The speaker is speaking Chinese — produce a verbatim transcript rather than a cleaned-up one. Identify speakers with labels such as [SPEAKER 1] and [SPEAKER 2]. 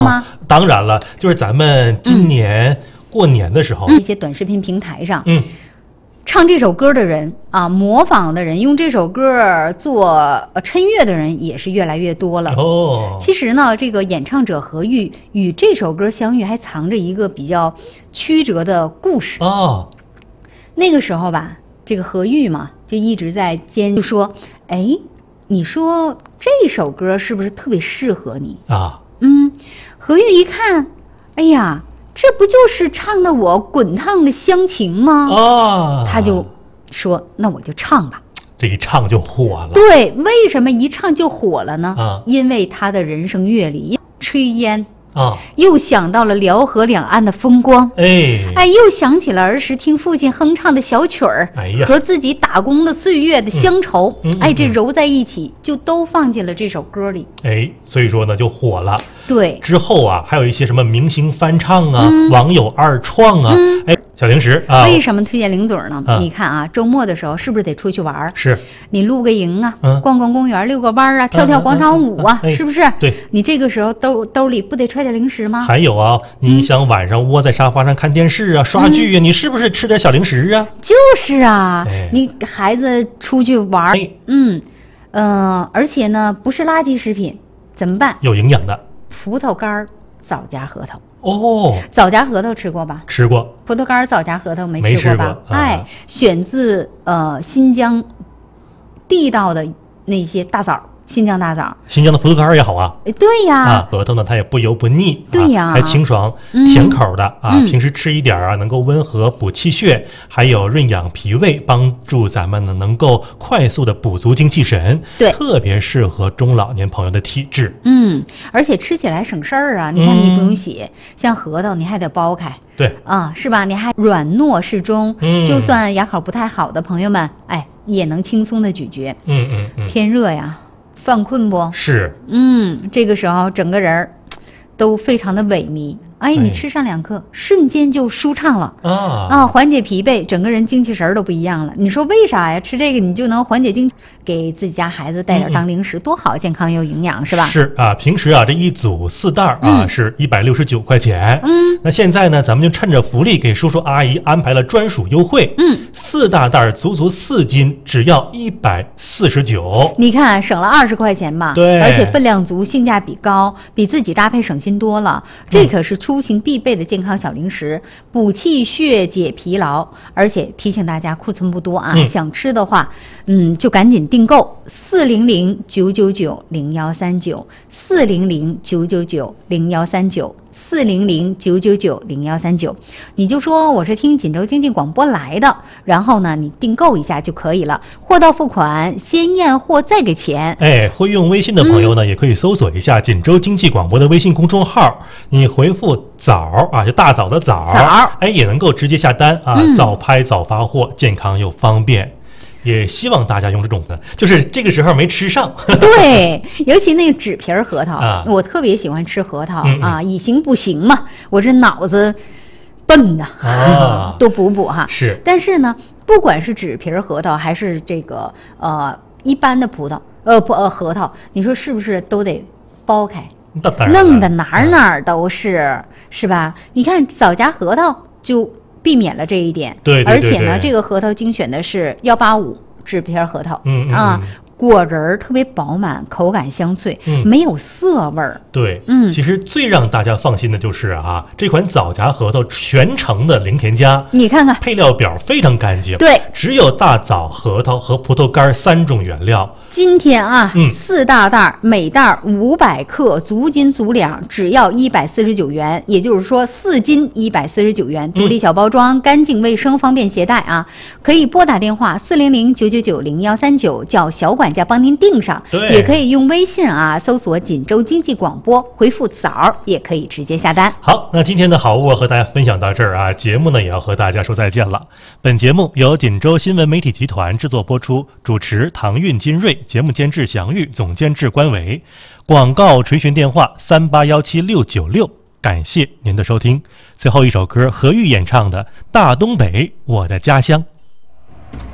[SPEAKER 1] 吗？
[SPEAKER 2] 当然了，就是咱们今年过年的时候，
[SPEAKER 1] 嗯、一些短视频平台上，
[SPEAKER 2] 嗯，
[SPEAKER 1] 唱这首歌的人啊，模仿的人，用这首歌做衬乐的人也是越来越多了。
[SPEAKER 2] 哦，
[SPEAKER 1] 其实呢，这个演唱者何玉与这首歌相遇，还藏着一个比较曲折的故事。
[SPEAKER 2] 哦，
[SPEAKER 1] 那个时候吧，这个何玉嘛，就一直在坚就说，哎，你说这首歌是不是特别适合你
[SPEAKER 2] 啊？
[SPEAKER 1] 嗯，何玉一看，哎呀，这不就是唱的我滚烫的乡情吗？
[SPEAKER 2] 啊，
[SPEAKER 1] 他就说，那我就唱吧。
[SPEAKER 2] 这一唱就火了。
[SPEAKER 1] 对，为什么一唱就火了呢？
[SPEAKER 2] 啊，
[SPEAKER 1] 因为他的人生阅历，炊烟
[SPEAKER 2] 啊，
[SPEAKER 1] 又想到了辽河两岸的风光，
[SPEAKER 2] 哎
[SPEAKER 1] 哎，又想起了儿时听父亲哼唱的小曲儿，
[SPEAKER 2] 哎呀，
[SPEAKER 1] 和自己打工的岁月的乡愁，
[SPEAKER 2] 嗯嗯、
[SPEAKER 1] 哎，这揉在一起，就都放进了这首歌里。
[SPEAKER 2] 哎，所以说呢，就火了。
[SPEAKER 1] 对，
[SPEAKER 2] 之后啊，还有一些什么明星翻唱啊，
[SPEAKER 1] 嗯、
[SPEAKER 2] 网友二创啊，
[SPEAKER 1] 嗯、
[SPEAKER 2] 哎，小零食啊。
[SPEAKER 1] 为什么推荐零嘴呢？
[SPEAKER 2] 啊、
[SPEAKER 1] 你看啊，周末的时候是不是得出去玩？
[SPEAKER 2] 是，
[SPEAKER 1] 你露个营啊，
[SPEAKER 2] 嗯、
[SPEAKER 1] 逛逛公园，遛个弯啊，跳跳广场舞啊，
[SPEAKER 2] 嗯嗯嗯、
[SPEAKER 1] 是不是？
[SPEAKER 2] 对，
[SPEAKER 1] 你这个时候兜兜里不得揣点零食吗？
[SPEAKER 2] 还有啊，你想晚上窝在沙发上看电视啊、嗯、刷剧啊，你是不是吃点小零食啊？
[SPEAKER 1] 就是啊，
[SPEAKER 2] 哎、
[SPEAKER 1] 你孩子出去玩，
[SPEAKER 2] 哎、
[SPEAKER 1] 嗯，呃，而且呢，不是垃圾食品，怎么办？
[SPEAKER 2] 有营养的
[SPEAKER 1] 葡萄干、枣夹核桃。
[SPEAKER 2] 哦，
[SPEAKER 1] 枣夹核桃吃过吧？
[SPEAKER 2] 吃过。
[SPEAKER 1] 葡萄干、枣夹核桃没
[SPEAKER 2] 吃
[SPEAKER 1] 过吧？
[SPEAKER 2] 过啊、
[SPEAKER 1] 哎，选自呃新疆地道的那些大枣。新疆大枣，
[SPEAKER 2] 新疆的葡萄干也好啊。
[SPEAKER 1] 对呀，
[SPEAKER 2] 啊，核桃呢，它也不油不腻，
[SPEAKER 1] 对呀，
[SPEAKER 2] 啊、还清爽、
[SPEAKER 1] 嗯、
[SPEAKER 2] 甜口的啊、
[SPEAKER 1] 嗯。
[SPEAKER 2] 平时吃一点啊，能够温和补气血，还有润养脾胃，帮助咱们呢能够快速的补足精气神。
[SPEAKER 1] 对，
[SPEAKER 2] 特别适合中老年朋友的体质。
[SPEAKER 1] 嗯，而且吃起来省事儿啊！你看，你不用洗，嗯、像核桃你还得剥开。
[SPEAKER 2] 对
[SPEAKER 1] 啊，是吧？你还软糯适中，
[SPEAKER 2] 嗯、
[SPEAKER 1] 就算牙口不太好的朋友们，哎，也能轻松的咀嚼。
[SPEAKER 2] 嗯嗯嗯。
[SPEAKER 1] 天热呀。犯困不
[SPEAKER 2] 是，
[SPEAKER 1] 嗯，这个时候整个人都非常的萎靡。哎，你吃上两颗，哎、瞬间就舒畅了
[SPEAKER 2] 啊
[SPEAKER 1] 啊，缓解疲惫，整个人精气神都不一样了。你说为啥呀？吃这个你就能缓解精，给自己家孩子带点当零食，嗯、多好，健康又营养，是吧？
[SPEAKER 2] 是啊，平时啊这一组四袋啊、嗯、是一百六十九块钱，
[SPEAKER 1] 嗯，
[SPEAKER 2] 那现在呢，咱们就趁着福利给叔叔阿姨安排了专属优惠，
[SPEAKER 1] 嗯，
[SPEAKER 2] 四大袋足足四斤，只要一百四十九。
[SPEAKER 1] 你看省了二十块钱吧？
[SPEAKER 2] 对，
[SPEAKER 1] 而且分量足，性价比高，比自己搭配省心多了。这可是出行必备的健康小零食，补气血解疲劳，而且提醒大家库存不多啊，
[SPEAKER 2] 嗯、
[SPEAKER 1] 想吃的话，嗯，就赶紧订购四零零九九九零幺三九四零零九九九零幺三九四零零九九九零幺三九，你就说我是听锦州经济广播来的，然后呢，你订购一下就可以了，货到付款，先验货再给钱。
[SPEAKER 2] 哎，会用微信的朋友呢，嗯、也可以搜索一下锦州经济广播的微信公众号，你回复枣啊，就大枣的枣，
[SPEAKER 1] 枣，
[SPEAKER 2] 哎，也能够直接下单啊，
[SPEAKER 1] 嗯、
[SPEAKER 2] 早拍早发货，健康又方便。也希望大家用这种的，就是这个时候没吃上。
[SPEAKER 1] 对，尤其那个纸皮儿核桃，
[SPEAKER 2] 啊、
[SPEAKER 1] 我特别喜欢吃核桃、
[SPEAKER 2] 嗯嗯、
[SPEAKER 1] 啊，以形补形嘛。我这脑子笨呐，
[SPEAKER 2] 啊、
[SPEAKER 1] 多补补哈。
[SPEAKER 2] 是，
[SPEAKER 1] 但是呢，不管是纸皮儿核桃还是这个呃一般的葡萄，呃不呃核桃，你说是不是都得剥开？弄得哪儿哪儿都是，啊、是吧？你看枣夹核桃就避免了这一点，
[SPEAKER 2] 对， 对， 对， 对，
[SPEAKER 1] 而且呢，这个核桃精选的是幺八五纸皮核桃，
[SPEAKER 2] 嗯嗯
[SPEAKER 1] 啊，果仁儿特别饱满，口感香脆，
[SPEAKER 2] 嗯、
[SPEAKER 1] 没有涩味儿。
[SPEAKER 2] 对，
[SPEAKER 1] 嗯，
[SPEAKER 2] 其实最让大家放心的就是啊，这款枣夹核桃全程的零添加，
[SPEAKER 1] 你看看
[SPEAKER 2] 配料表非常干净，
[SPEAKER 1] 对，
[SPEAKER 2] 只有大枣、核桃和葡萄干三种原料。
[SPEAKER 1] 今天啊，
[SPEAKER 2] 嗯、
[SPEAKER 1] 四大袋，每袋五百克，足斤足两，只要一百四十九元，也就是说四斤一百四十九元，独立小包装，嗯、干净卫生，方便携带啊！可以拨打电话四零零九九九零幺三九，叫小管家帮您订上。
[SPEAKER 2] 对，
[SPEAKER 1] 也可以用微信啊，搜索锦州经济广播，回复枣，也可以直接下单。
[SPEAKER 2] 好，那今天的好物和大家分享到这儿啊，节目呢也要和大家说再见了。本节目由锦州新闻媒体集团制作播出，主持唐韵、金瑞，节目监制祥玉，总监制关伟。广告垂询电话三八幺七六九六。感谢您的收听。最后一首歌，何玉演唱的《大东北，我的家乡》。